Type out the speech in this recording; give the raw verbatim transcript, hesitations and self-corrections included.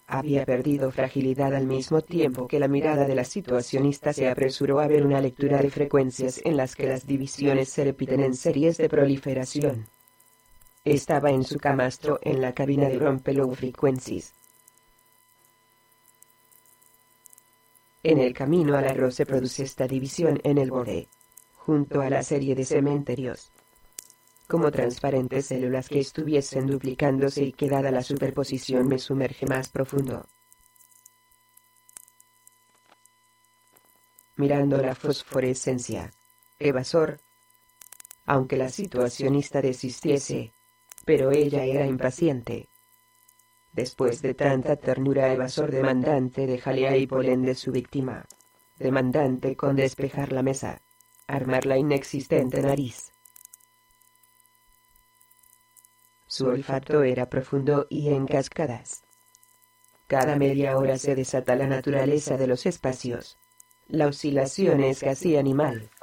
había perdido fragilidad al mismo tiempo que la mirada de la situacionista se apresuró a ver una lectura de frecuencias en las que las divisiones se repiten en series de proliferación. Estaba en su camastro en la cabina de Rompe Low Frequencies. En el camino al arroz se produce esta división en el borde, junto a la serie de cementerios. Como transparentes células que estuviesen duplicándose y que dada la superposición me sumerge más profundo. Mirando la fosforescencia. Evasor. Aunque la situacionista desistiese, pero ella era impaciente. Después de tanta ternura, Evasor demandante de jalea y polen de su víctima. Demandante con despejar la mesa. Armar la inexistente nariz. Su olfato era profundo y en cascadas. Cada media hora se desata la naturaleza de los espacios. La oscilación es casi animal.